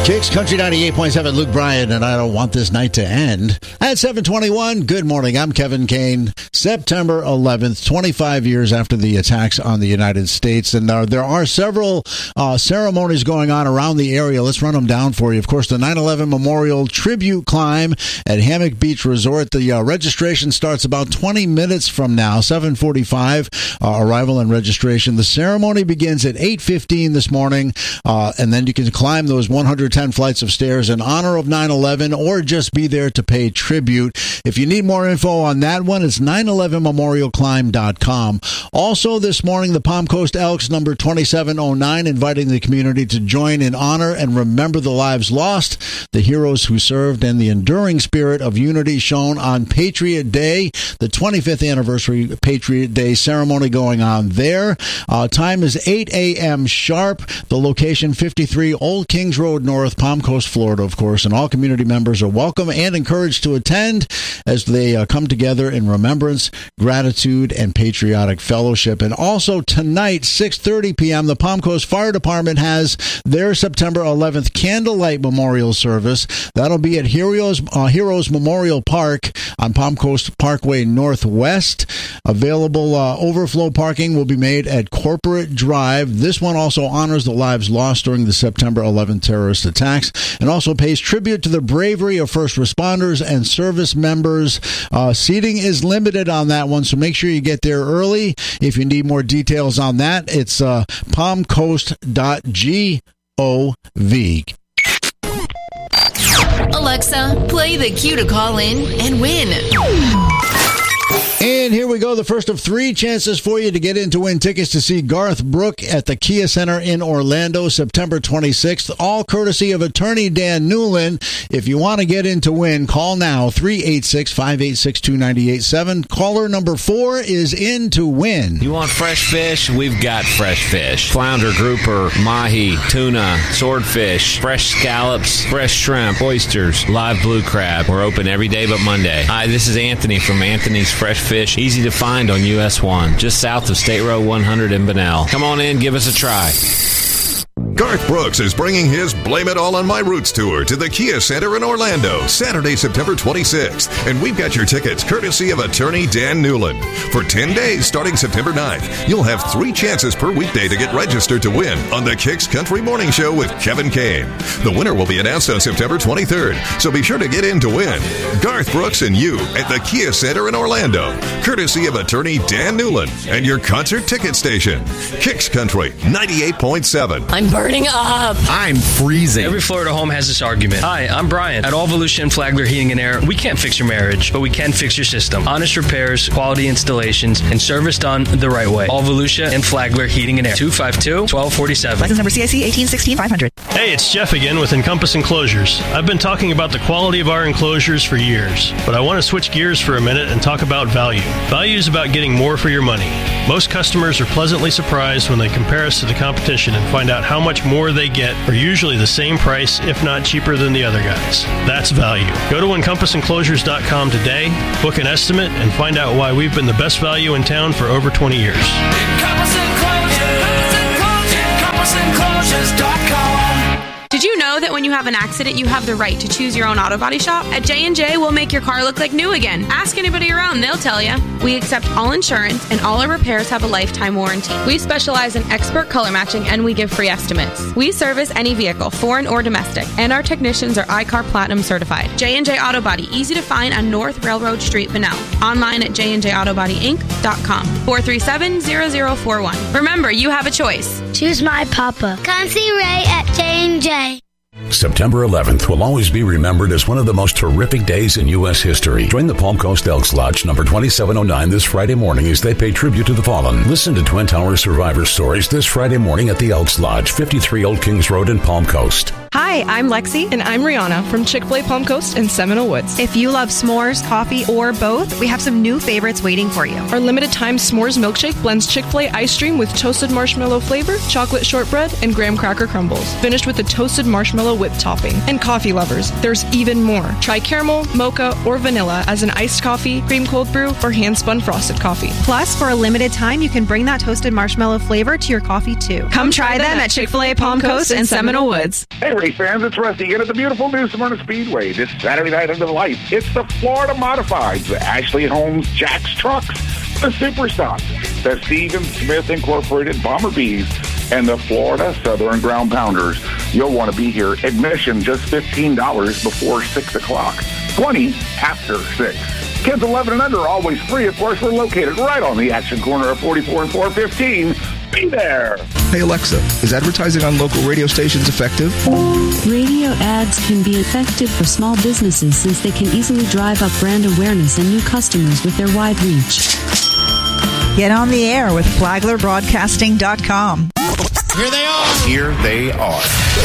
Kicks Country 98.7, Luke Bryan, and I don't want this night to end. At 7:21, good morning. I'm Kevin Kane. September 11th, 25 years after the attacks on the United States. And there are several ceremonies going on around the area. Let's run them down for you. Of course, the 9/11 Memorial Tribute Climb at Hammock Beach Resort. The registration starts about 20 minutes from now, 7:45, arrival and registration. The ceremony begins at 8:15 this morning, and then you can climb those 110 flights of stairs in honor of 9/11 or just be there to pay tribute. If you need more info on that one, it's 911memorialclimb.com. Also this morning, the Palm Coast Elks, number 2709, inviting the community to join in honor and remember the lives lost, the heroes who served, and the enduring spirit of unity shown on Patriot Day, the 25th anniversary Patriot Day ceremony going on there. Time is 8 a.m. sharp. The location, 53 Old Kings Road North, Palm Coast, Florida, of course, and all community members are welcome and encouraged to attend as they come together in remembrance, gratitude, and patriotic fellowship. And also tonight, 6:30 p.m., the Palm Coast Fire Department has their September 11th Candlelight Memorial Service. That'll be at Heroes Memorial Park on Palm Coast Parkway Northwest. Available overflow parking will be made at Corporate Drive. This one also honors the lives lost during the September 11th terrorist attacks and also pays tribute to the bravery of first responders and service members. Seating is limited on that one, so make sure you get there early. If you need more details on that, it's palmcoast.gov. Alexa, play the cue to call in and win. And here we go, the first of 3 chances for you to get in to win tickets to see Garth Brooks at the Kia Center in Orlando, September 26th, all courtesy of attorney Dan Newland. If you want to get in to win, call now, 386-586-2987. Caller number 4 is in to win. You want fresh fish? We've got fresh fish. Flounder, grouper, mahi, tuna, swordfish, fresh scallops, fresh shrimp, oysters, live blue crab. We're open every day but Monday. Hi, this is Anthony from Anthony's Fresh Fish, easy to find on US 1, just south of State Road 100 in Bunnell. Come on in, give us a try. Garth Brooks is bringing his Blame It All on My Roots tour to the Kia Center in Orlando, Saturday, September 26th. And we've got your tickets courtesy of attorney Dan Newland. For 10 days starting September 9th, you'll have 3 chances per weekday to get registered to win on the Kicks Country Morning Show with Kevin Kane. The winner will be announced on September 23rd, so be sure to get in to win. Garth Brooks and you at the Kia Center in Orlando, courtesy of attorney Dan Newland and your concert ticket station, Kicks Country 98.7. I'm burning up. I'm freezing. Every Florida home has this argument. Hi, I'm Brian. At All Volusia and Flagler Heating and Air, we can't fix your marriage, but we can fix your system. Honest repairs, quality installations, and service done the right way. All Volusia and Flagler Heating and Air. 252-1247. License number CIC 1816-500. Hey, it's Jeff again with Encompass Enclosures. I've been talking about the quality of our enclosures for years, but I want to switch gears for a minute and talk about value. Value is about getting more for your money. Most customers are pleasantly surprised when they compare us to the competition and find out how much more they get for usually the same price, if not cheaper than the other guys. That's value. Go to EncompassEnclosures.com today, book an estimate, and find out why we've been the best value in town for over 20 years. Encompass Enclosures.com. Did you know that when you have an accident, you have the right to choose your own auto body shop? At J&J, we'll make your car look like new again. Ask anybody around, they'll tell you. We accept all insurance, and all our repairs have a lifetime warranty. We specialize in expert color matching, and we give free estimates. We service any vehicle, foreign or domestic, and our technicians are iCar Platinum certified. J&J Auto Body, easy to find on North Railroad Street, Bunnell. Online at jnjautobodyinc.com. 437-0041. Remember, you have a choice. Choose my papa. Come see Ray at J&J. September 11th will always be remembered as one of the most horrific days in U.S. history. Join the Palm Coast Elks Lodge number 2709 this Friday morning as they pay tribute to the fallen. Listen to Twin Towers survivor stories this Friday morning at the Elks Lodge, 53 Old Kings Road in Palm Coast. Hi, I'm Lexi. And I'm Rihanna from Chick-fil-A Palm Coast and Seminole Woods. If you love s'mores, coffee, or both, we have some new favorites waiting for you. Our limited time s'mores milkshake blends Chick-fil-A ice cream with toasted marshmallow flavor, chocolate shortbread, and graham cracker crumbles, finished with a toasted marshmallow whip topping. And coffee lovers, there's even more. Try caramel, mocha, or vanilla as an iced coffee, cream cold brew, or hand-spun frosted coffee. Plus, for a limited time, you can bring that toasted marshmallow flavor to your coffee, too. Come try them at Chick-fil-A Palm Coast and Seminole Woods. Hey, Ray fans, it's Rusty again at the beautiful New Smyrna Speedway this Saturday night under the lights. It's the Florida Modifieds, the Ashley Holmes Jack's Trucks, the Superstocks, the Stephen Smith Incorporated Bomber Bees, and the Florida Southern Ground Pounders. You'll want to be here. Admission just $15 before 6 o'clock, 20 after 6. Kids 11 and under, always free. Of course, we're located right on the action corner of 44 and 415. Be there. Hey Alexa, is advertising on local radio stations effective? Radio ads can be effective for small businesses since they can easily drive up brand awareness and new customers with their wide reach. Get on the air with FlaglerBroadcasting.com. Here they are. Here they are.